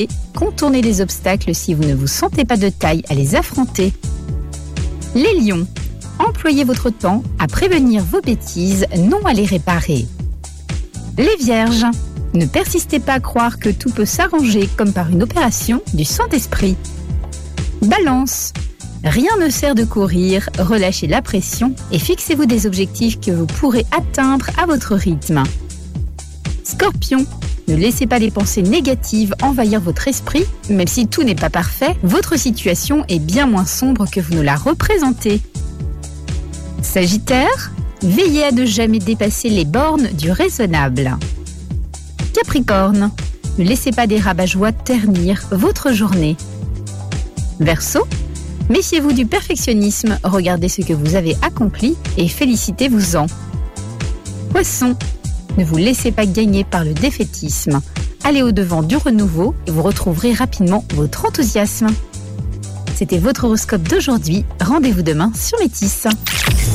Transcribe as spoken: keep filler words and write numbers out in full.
contournez les obstacles si vous ne vous sentez pas de taille à les affronter. Les lions, employez votre temps à prévenir vos bêtises, non à les réparer. Les vierges, ne persistez pas à croire que tout peut s'arranger comme par une opération du Saint-Esprit. Balance, rien ne sert de courir, relâchez la pression et fixez-vous des objectifs que vous pourrez atteindre à votre rythme. Scorpion, ne laissez pas les pensées négatives envahir votre esprit, même si tout n'est pas parfait, votre situation est bien moins sombre que vous ne la représentez. Sagittaire, veillez à ne jamais dépasser les bornes du raisonnable. Capricorne, ne laissez pas des rabat-joie ternir votre journée. Verseau, méfiez-vous du perfectionnisme, regardez ce que vous avez accompli et félicitez-vous-en. Poisson, ne vous laissez pas gagner par le défaitisme. Allez au-devant du renouveau et vous retrouverez rapidement votre enthousiasme. C'était votre horoscope d'aujourd'hui. Rendez-vous demain sur Métis.